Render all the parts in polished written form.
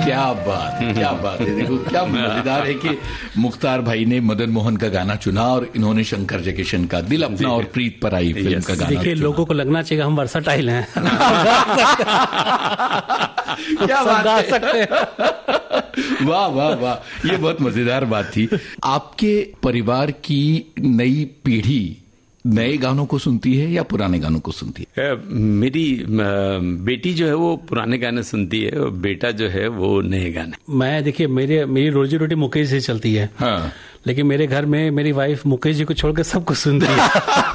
क्या बात है। देखो क्या मजेदार है कि मुख्तार भाई ने मदन मोहन का गाना चुना और इन्होंने शंकर जयकिशन का दिल अपना और प्रीत पर आई फिल्म का गाना। देखिए लोगों को लगना चाहिए हम वर्सटाइल हैं। क्या बात है। वाह वाह वाह, ये बहुत मजेदार बात थी। आपके परिवार की नई पीढ़ी नए गानों को सुनती है या पुराने गानों को सुनती है? मेरी बेटी जो है वो पुराने गाने सुनती है और बेटा जो है वो नए गाने। मैं देखिए मेरी रोजी रोटी मुकेश से चलती है। हाँ। लेकिन मेरे घर में मेरी वाइफ मुकेश जी को छोड़कर सब कुछ सुनती है।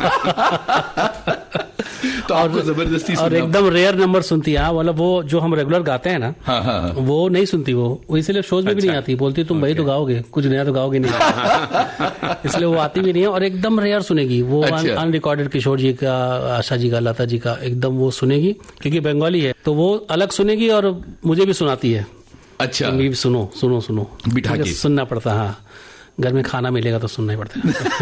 तो आपको जबरदस्ती और एकदम रेयर नंबर सुनती है। मतलब वो जो हम रेगुलर गाते हैं ना, हाँ। वो नहीं सुनती वो इसलिए शोज में भी नहीं आती। बोलती तुम भाई तो गाओगे, कुछ नया तो गाओगे नहीं। इसलिए वो आती भी नहीं है और एकदम रेयर सुनेगी वो। अनरिकॉर्डेड किशोर जी का, आशा जी का, लता जी का एकदम वो सुनेगी क्योंकि बंगाली है तो वो अलग सुनेगी और मुझे भी सुनाती है। अच्छा, सुनो सुनो सुनो बिठा के सुनना पड़ता। हाँ, घर में खाना मिलेगा तो सुनना ही पड़ता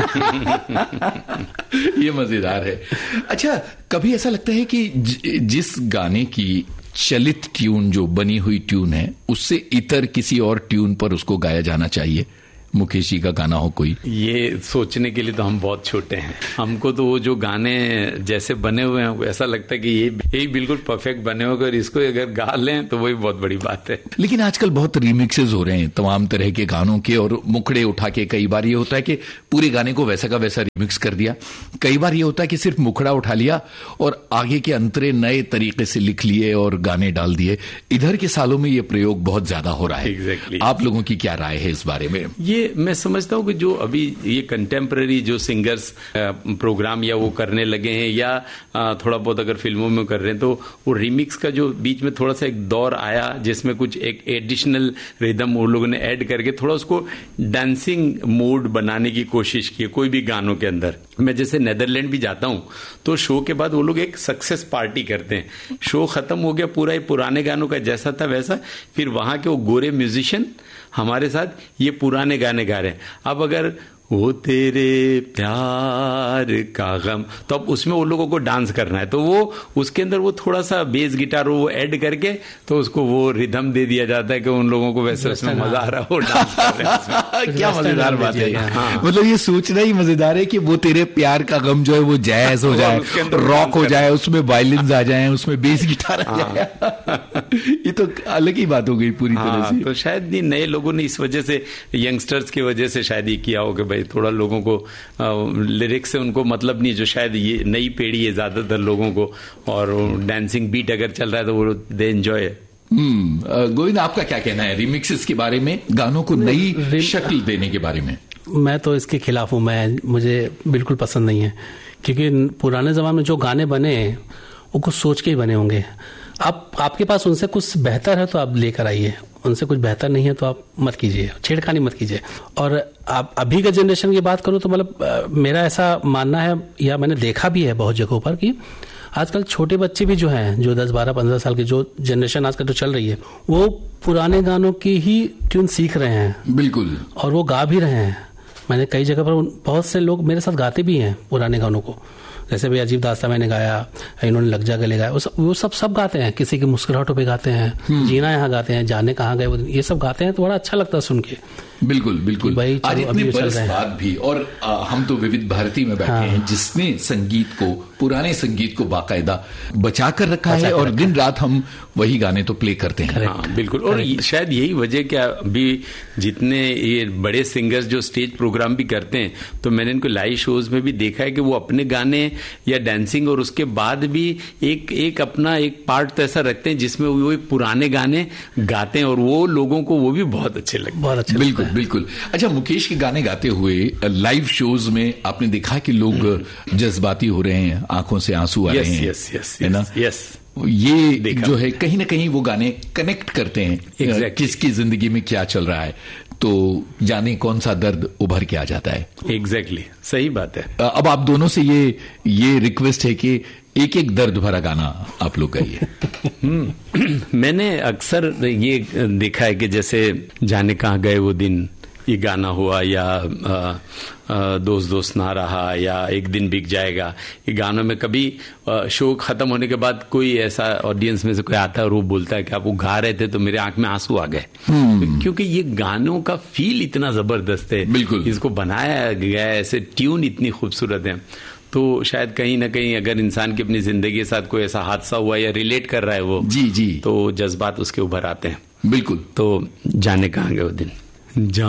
है। ये मजेदार है। अच्छा, कभी ऐसा लगता है कि जिस गाने की चलित ट्यून जो बनी हुई ट्यून है उससे इतर किसी और ट्यून पर उसको गाया जाना चाहिए? मुकेश जी का गाना हो कोई? ये सोचने के लिए तो हम बहुत छोटे हैं। हमको तो वो जो गाने जैसे बने हुए हैं ऐसा लगता है कि ये बिल्कुल परफेक्ट बने हुए और इसको अगर गा लें तो वही बहुत बड़ी बात है। लेकिन आजकल बहुत रीमिक्सेस हो रहे हैं तमाम तरह के गानों के और मुखड़े उठा के। कई बार ये होता है कि पूरे गाने को वैसा का वैसा रिमिक्स कर दिया, कई बार ये होता है कि सिर्फ मुखड़ा उठा लिया और आगे के अंतरे नए तरीके से लिख लिए और गाने डाल दिए। इधर के सालों में ये प्रयोग बहुत ज्यादा हो रहा है। Exactly. आप लोगों की क्या राय है इस बारे में? ये मैं समझता हूँ कि जो अभी ये कंटेम्पररी जो सिंगर्स प्रोग्राम या वो करने लगे हैं या थोड़ा बहुत अगर फिल्मों में कर रहे हैं तो वो रिमिक्स का जो बीच में थोड़ा सा एक दौर आया जिसमें कुछ एक एडिशनल रिदम वो लोगों ने ऐड करके थोड़ा उसको डांसिंग मोड बनाने की कोशिश की कोई भी गानों के अंदर। मैं जैसे नेदरलैंड भी जाता हूँ तो शो के बाद वो लोग एक सक्सेस पार्टी करते हैं। शो खत्म हो गया पूरा, पुराने गानों का जैसा था वैसा, फिर वहां के वो गोरे म्यूजिशियन हमारे साथ ये पुराने गाने गा रहे हैं। अब अगर वो तेरे प्यार का गम तो अब उसमें वो लोगों को डांस करना है तो वो उसके अंदर वो थोड़ा सा बेस गिटार वो ऐड करके तो उसको वो रिदम दे दिया जाता है कि उन लोगों को वैसे उसमें मजा आ रहा हो डांस कर रहे हैं। क्या मजेदार बात है। मतलब ये सोचना ही मजेदार है कि वो तेरे प्यार का गम जो है वो जैज हो जाए, रॉक हो जाए, उसमें वायलिन्स आ जाए, उसमें बेस गिटार आ जाए। ये तो अलग ही बात हो गई पूरी तरह से। तो शायद नए लोगों ने इस वजह से, यंगस्टर्स की वजह से शायद ये किया हो कि भाई थोड़ा लोगों को लिरिक्स से उनको मतलब नहीं, जो शायद ये नई पीढ़ी है ज्यादातर लोगों को, और डांसिंग बीट अगर चल रहा है तो वो दे एंजॉय है। गोविंद, आपका क्या कहना है रिमिक्सेस के बारे में, गानों को नई शक्ल देने के बारे में? मैं तो इसके खिलाफ हूं। मुझे बिल्कुल पसंद नहीं है क्योंकि पुराने जमाने में जो गाने बने वो कुछ सोच के ही बने होंगे। आपके पास उनसे कुछ बेहतर है तो आप लेकर आइए, उनसे कुछ बेहतर नहीं है तो आप मत कीजिए, छेड़खानी मत कीजिए। और आप अभी के जनरेशन की बात करूं तो मतलब मेरा ऐसा मानना है या मैंने देखा भी है बहुत जगहों पर कि आजकल छोटे बच्चे भी जो हैं, जो 10, 12, 15 साल की जो जनरेशन आजकल जो चल रही है, वो पुराने गानों की ही ट्यून सीख रहे हैं। बिल्कुल। और वो गा भी रहे हैं। मैंने कई जगह पर बहुत से लोग मेरे साथ गाते भी हैं पुराने गानों को। जैसे भाई अजीब दास्ता मैंने गाया, इन्होंने लग जा गले गाया, वो सब गाते हैं। किसी की मुस्कुराहटों पे गाते हैं, जीना यहाँ गाते हैं, जाने कहाँ गए, ये सब गाते हैं तो बड़ा अच्छा लगता है सुन के। बिल्कुल बिल्कुल। भाई आज इतने बरस बाद भी, और हम तो विविध भारती में बैठे हैं जिसने संगीत को, पुराने संगीत को बाकायदा बचा कर रखा है और दिन रात हम वही गाने तो प्ले करते हैं। हाँ बिल्कुल। और शायद यही वजह क्या अभी जितने ये बड़े सिंगर्स जो स्टेज प्रोग्राम भी करते हैं तो मैंने इनको लाइव शोज में भी देखा है कि वो अपने गाने या डांसिंग और उसके बाद भी एक अपना एक पार्ट तो ऐसा रखते हैं जिसमें वो पुराने गाने गाते हैं और वो लोगों को वो भी बहुत अच्छे लगते हैं। बहुत अच्छे। बिल्कुल बिल्कुल। अच्छा, मुकेश के गाने गाते हुए लाइव शोज में आपने देखा कि लोग जज्बाती हो रहे हैं, आंखों से आंसू आ रहे हैं, है ना? ये जो है कहीं ना कहीं वो गाने कनेक्ट करते हैं किसकी जिंदगी में क्या चल रहा है, तो जाने कौन सा दर्द उभर के आ जाता है। एग्जैक्टली, सही बात है। अब आप दोनों से ये रिक्वेस्ट है कि एक एक दर्द भरा गाना आप लोग गाइए। मैंने अक्सर ये देखा है कि जैसे जाने कहाँ गए वो दिन, ये गाना हुआ या दोस्त दोस्त ना रहा या एक दिन बिक जाएगा, ये गानों में कभी शो खत्म होने के बाद कोई ऐसा ऑडियंस में से कोई आता है और वो बोलता है कि आप वो गा रहे थे तो मेरे आंख में आंसू आ गए, क्योंकि ये गानों का फील इतना जबरदस्त है, बिल्कुल इसको बनाया गया है, ऐसे ट्यून इतनी खूबसूरत है। तो शायद कहीं ना कहीं अगर इंसान की अपनी जिंदगी के साथ कोई ऐसा हादसा हुआ या रिलेट कर रहा है वो, जी जी, तो जज्बात उसके उभर आते हैं। बिल्कुल। तो जाने कहाँ गए वो दिन।